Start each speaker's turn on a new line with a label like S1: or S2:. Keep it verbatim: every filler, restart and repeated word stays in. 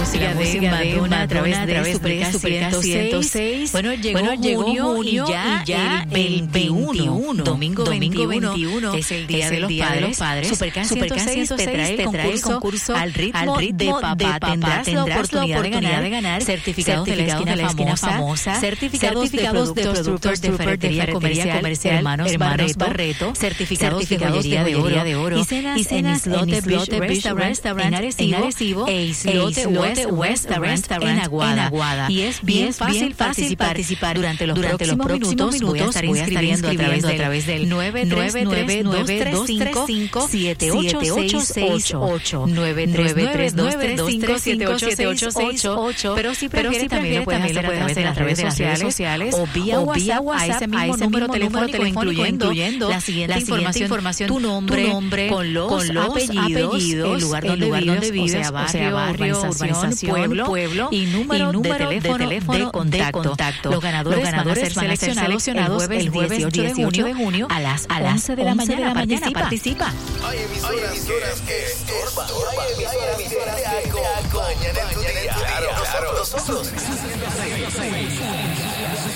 S1: música de Madonna a través de Superca ciento seis. Bueno, llegó, bueno, llegó junio, junio y ya, y ya el veintiuno, domingo, domingo veintiuno, es el Día, es el de, los día de los Padres. Superca ciento seis te trae el concurso, concurso al ritmo, al ritmo de papá. De papá. Tendrás, tendrás la oportunidad, de, ganar, de ganar certificados, certificados de la esquina famosa, famosa certificados, certificados de productos de ferretería comercial, comercial hermanos, hermanos Barreto, Barreto certificados, certificados de joyería de oro, y cenas, y cenas en Islote Beach Restaurant en Arecibo e Islote West Restaurant en Aguada. Y es bien fácil participar. Durante los próximos minutos voy a estar inscribiendo a través del nueve nueve nueve nueve dos tres cinco siete ocho seis ocho nueve nueve tres dos tres cinco siete ocho seis ocho. Pero si prefieres también lo puedes hacer a través de las redes sociales o vía WhatsApp a ese mismo número telefónico, incluyendo la siguiente información: tu nombre con los apellidos, el lugar donde vives, o sea, barrio, urbanización, pueblo y número de teléfono de contacto. Los ganadores van a ser seleccionados el jueves dieciocho de junio a las once de la mañana. Participa.
S2: Hay emisoras que estorban. Hay emisoras que te acompañan en tu día. Claro, claro. Nosotros